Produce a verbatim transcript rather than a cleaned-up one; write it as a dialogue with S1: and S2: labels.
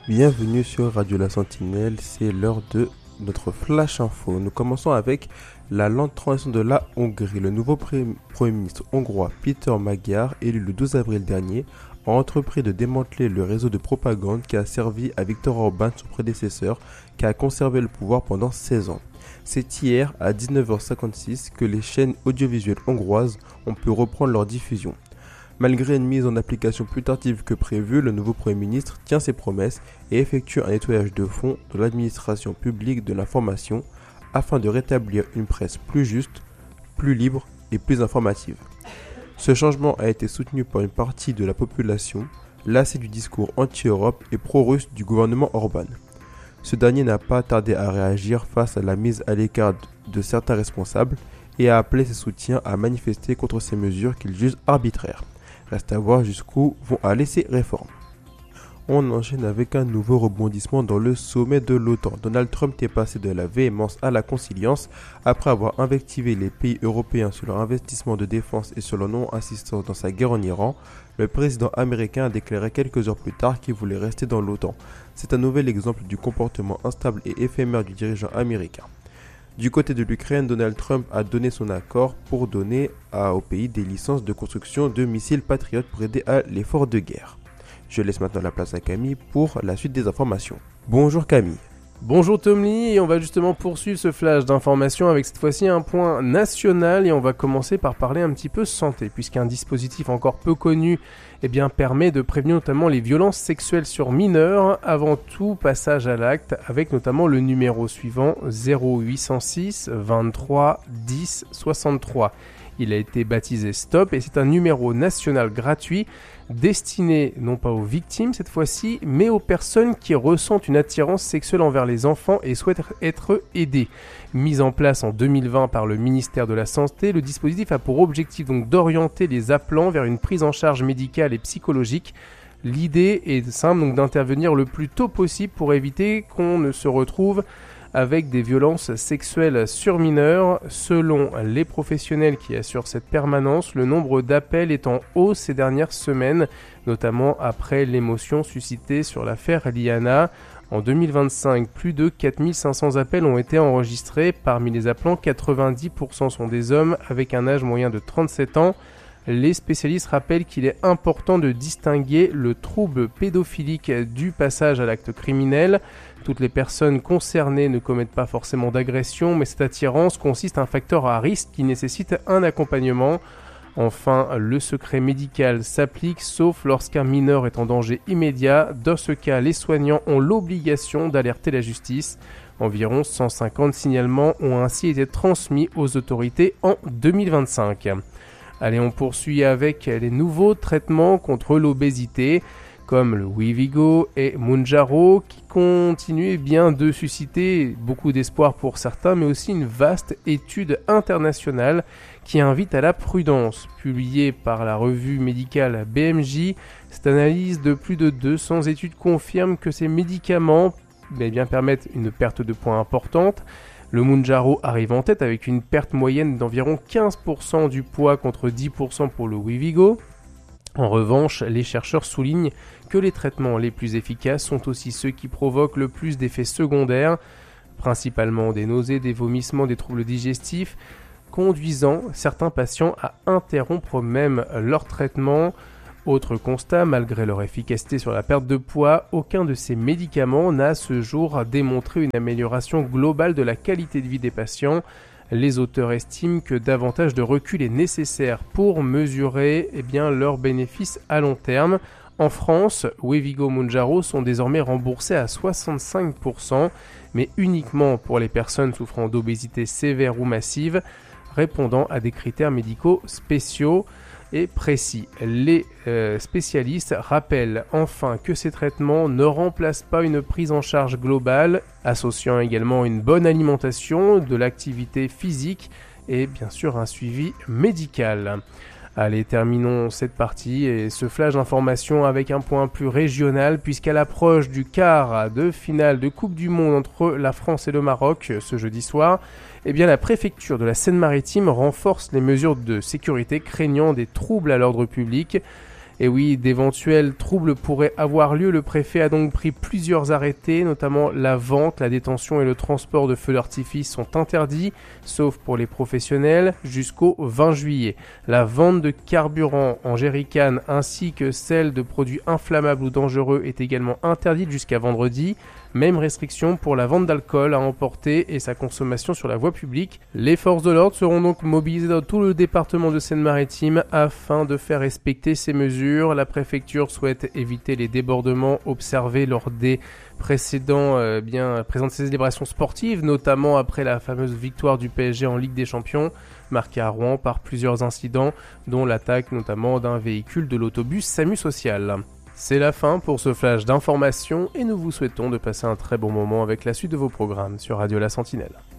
S1: Bienvenue sur Radio La Sentinelle, c'est l'heure de notre Flash Info. Nous commençons avec la lente transition de la Hongrie. Le nouveau Premier ministre hongrois Peter Magyar, élu le douze avril dernier, a entrepris de démanteler le réseau de propagande qui a servi à Viktor Orban, son prédécesseur, qui a conservé le pouvoir pendant seize ans. C'est hier à dix-neuf heures cinquante-six que les chaînes audiovisuelles hongroises ont pu reprendre leur diffusion. Malgré une mise en application plus tardive que prévu, le nouveau Premier ministre tient ses promesses et effectue un nettoyage de fond de l'administration publique de l'information afin de rétablir une presse plus juste, plus libre et plus informative. Ce changement a été soutenu par une partie de la population, lassée du discours anti-Europe et pro-russe du gouvernement Orban. Ce dernier n'a pas tardé à réagir face à la mise à l'écart de certains responsables et a appelé ses soutiens à manifester contre ces mesures qu'il juge arbitraires. Reste à voir jusqu'où vont aller ces réformes. On enchaîne avec un nouveau rebondissement dans le sommet de l'OTAN. Donald Trump est passé de la véhémence à la conciliance après avoir invectivé les pays européens sur leur investissement de défense et sur leur non-assistance dans sa guerre en Iran. Le président américain a déclaré quelques heures plus tard qu'il voulait rester dans l'OTAN. C'est un nouvel exemple du comportement instable et éphémère du dirigeant américain. Du côté de l'Ukraine, Donald Trump a donné son accord pour donner à, au pays des licences de construction de missiles Patriot pour aider à l'effort de guerre. Je laisse maintenant la place à Camille pour la suite des informations. Bonjour Camille.
S2: Bonjour Tom Lee, et on va justement poursuivre ce flash d'informations avec cette fois-ci un point national et on va commencer par parler un petit peu santé puisqu'un dispositif encore peu connu eh bien, permet de prévenir notamment les violences sexuelles sur mineurs avant tout passage à l'acte avec notamment le numéro suivant zéro huit cent six vingt-trois dix soixante-trois. Il a été baptisé Stop et c'est un numéro national gratuit destiné non pas aux victimes cette fois-ci, mais aux personnes qui ressentent une attirance sexuelle envers les enfants et souhaitent être aidées. Mis en place en deux mille vingt par le ministère de la Santé, le dispositif a pour objectif donc d'orienter les appelants vers une prise en charge médicale et psychologique. L'idée est simple, donc d'intervenir le plus tôt possible pour éviter qu'on ne se retrouve avec des violences sexuelles sur mineurs. Selon les professionnels qui assurent cette permanence, le nombre d'appels est en hausse ces dernières semaines, notamment après l'émotion suscitée sur l'affaire Liana. En deux mille vingt-cinq, plus de quatre mille cinq cents appels ont été enregistrés. Parmi les appelants, quatre-vingt-dix pour cent sont des hommes avec un âge moyen de trente-sept ans. Les spécialistes rappellent qu'il est important de distinguer le trouble pédophilique du passage à l'acte criminel. Toutes les personnes concernées ne commettent pas forcément d'agression, mais cette attirance consiste à un facteur à risque qui nécessite un accompagnement. Enfin, le secret médical s'applique sauf lorsqu'un mineur est en danger immédiat. Dans ce cas, les soignants ont l'obligation d'alerter la justice. Environ cent cinquante signalements ont ainsi été transmis aux autorités en deux mille vingt-cinq. Allez, on poursuit avec les nouveaux traitements contre l'obésité, comme le Wevigo et Mounjaro, qui continuent bien de susciter beaucoup d'espoir pour certains, mais aussi une vaste étude internationale qui invite à la prudence. Publiée par la revue médicale B M J, cette analyse de plus de deux cents études confirme que ces médicaments eh bien, permettent une perte de poids importante. Le Mounjaro arrive en tête avec une perte moyenne d'environ quinze pour cent du poids contre dix pour cent pour le Wevigo. En revanche, les chercheurs soulignent que les traitements les plus efficaces sont aussi ceux qui provoquent le plus d'effets secondaires, principalement des nausées, des vomissements, des troubles digestifs, conduisant certains patients à interrompre même leur traitement. Autre constat, malgré leur efficacité sur la perte de poids, aucun de ces médicaments n'a à ce jour démontré une amélioration globale de la qualité de vie des patients. Les auteurs estiment que davantage de recul est nécessaire pour mesurer eh bien, leurs bénéfices à long terme. En France, Wevigo Mounjaro sont désormais remboursés à soixante-cinq pour cent, mais uniquement pour les personnes souffrant d'obésité sévère ou massive, répondant à des critères médicaux spéciaux et précis. Les euh, spécialistes rappellent enfin que ces traitements ne remplacent pas une prise en charge globale, associant également une bonne alimentation, de l'activité physique et bien sûr un suivi médical. Allez, terminons cette partie et ce flash d'information avec un point plus régional puisqu'à l'approche du quart de finale de Coupe du Monde entre la France et le Maroc ce jeudi soir, eh bien la préfecture de la Seine-Maritime renforce les mesures de sécurité craignant des troubles à l'ordre public. Et oui, d'éventuels troubles pourraient avoir lieu. Le préfet a donc pris plusieurs arrêtés, notamment la vente, la détention et le transport de feux d'artifice sont interdits, sauf pour les professionnels, jusqu'au vingt juillet. La vente de carburant en jerrycan ainsi que celle de produits inflammables ou dangereux est également interdite jusqu'à vendredi. Même restriction pour la vente d'alcool à emporter et sa consommation sur la voie publique. Les forces de l'ordre seront donc mobilisées dans tout le département de Seine-Maritime afin de faire respecter ces mesures. La préfecture souhaite éviter les débordements observés lors des précédents, euh, bien, présentes célébrations sportives, notamment après la fameuse victoire du P S G en Ligue des Champions, marquée à Rouen par plusieurs incidents, dont l'attaque notamment d'un véhicule de l'autobus SAMU Social. C'est la fin pour ce flash d'information et nous vous souhaitons de passer un très bon moment avec la suite de vos programmes sur Radio La Sentinelle.